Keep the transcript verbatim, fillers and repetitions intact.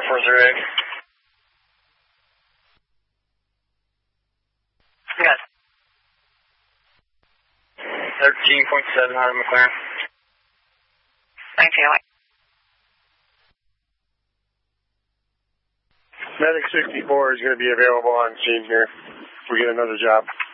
four zero eight. Yes. thirteen point seven out of McLaren. Thank you. Medic sixty-four is going to be available on scene here if we get another job.